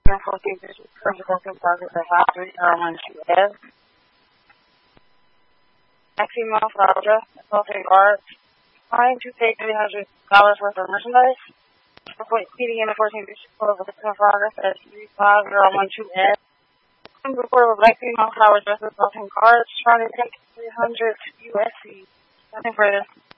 14 digits from the booking process of Audrey Erwin S. Maximo Flauta, Consulting Guard, trying to take $300 worth of merchandise. Feeding in the 14 digits code of the booking process as 35012S. Report of a black female flower dress assaulting guards trying to take 300 USD. Nothing further.